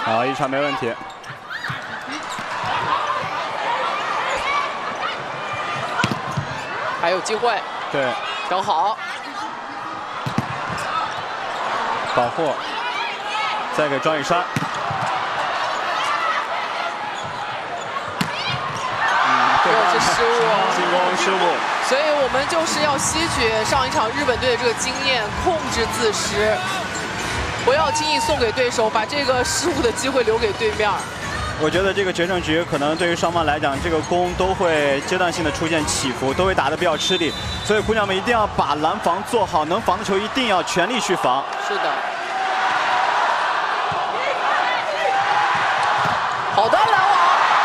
好，一传没问题。 还有机会。 对， 调好。 保护，再给庄雨珊。 又是失误， 进攻失误。 所以我们就是要吸取上一场日本队的这个经验，控制自失，不要轻易送给对手，把这个失误的机会留给对面。 我觉得这个决胜局可能对于双方来讲，这个攻都会阶段性的出现起伏，都会打得比较吃力，所以姑娘们一定要把拦防做好，能防的球一定要全力去防。 是的。好的，拦网，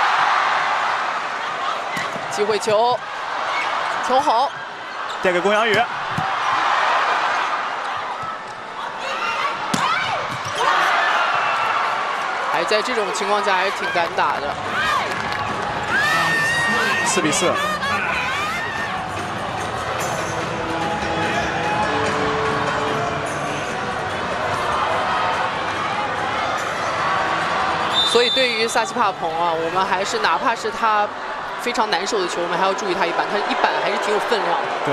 机会球，球好， 带给龚阳宇。 还在这种情况下还是挺敢打的。 4比4。 所以对于萨奇帕蓬啊，我们还是哪怕是他非常难受的球，我们还要注意他一板，他一板还是挺有分量的。 对。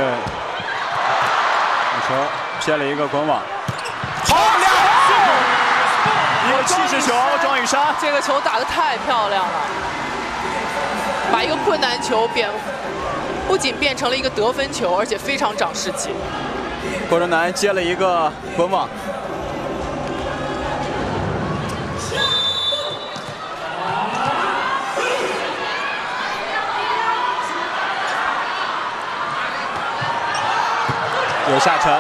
球接了一个滚网。好亮！有气势球，庄雨珊。 这个球打得太漂亮了，把一个困难球不仅变成了一个得分球，而且非常长士气。 郭正南接了一个滚网。有下沉，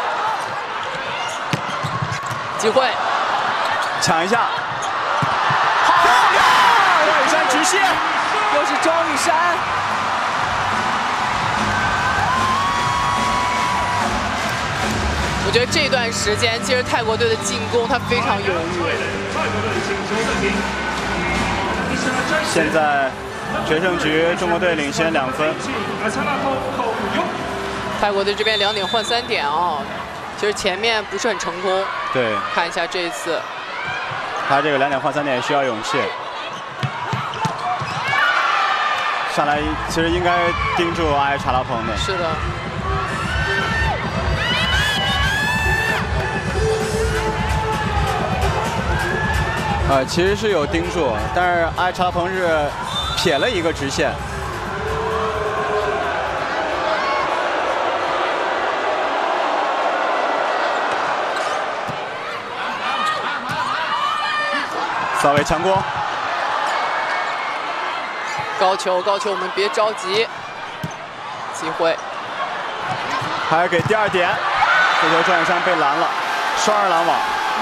机会， 抢一下， 好漂亮！ 庄雨珊直线， 又是庄雨珊。我觉得这段时间，其实泰国队的进攻他非常犹豫。 现在决胜局中国队领先2分。 泰国队这边2点换3点啊，其实前面不是很成功。 对， 看一下这一次， 他这个2点换3点需要勇气。上来其实应该盯住阿埃查拉蓬的。 是的。 其实是有盯住，但是阿埃查拉蓬是撇了一个直线。稍微强攻， 高球，我们别着急，机会， 还是给第2点，这球庄雨珊被拦了，双人拦网。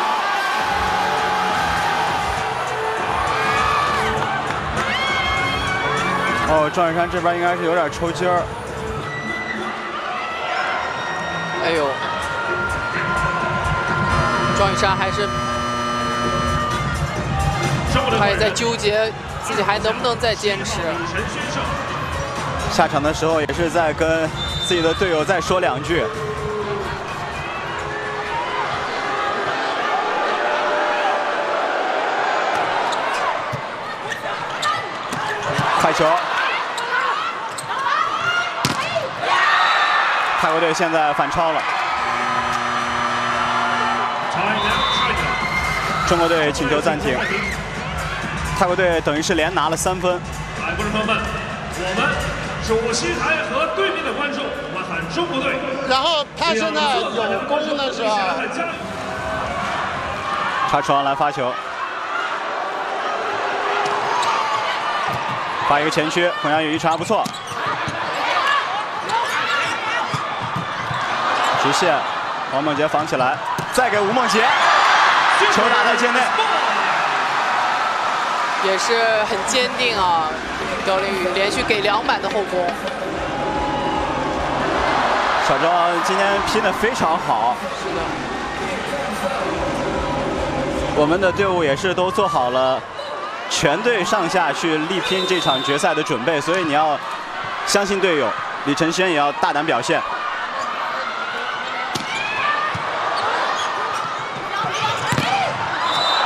哦，庄雨珊这边应该是有点抽筋儿。 哎呦，庄雨珊还是。他也在纠结自己还能不能再坚持。 下场的时候也是在跟自己的队友再说2句。快球！泰国队现在反超了。中国队请求暂停。泰国队等于是连拿了3分。 来，观众朋友们，我们主席台和对面的观众，我们喊中国队。 然后他现在有功的时候， 查楚昂来发球，发一个前区，孔阳宇一传不错，直线，王梦洁防起来，再给吴梦洁，球打在界内。 也是很坚定啊，刁琳宇连续给2板的后攻。 小庄今天拼得非常好。 是的。 我们的队伍也是都做好了全队上下去力拼这场决赛的准备，所以你要相信队友，李承铉也要大胆表现。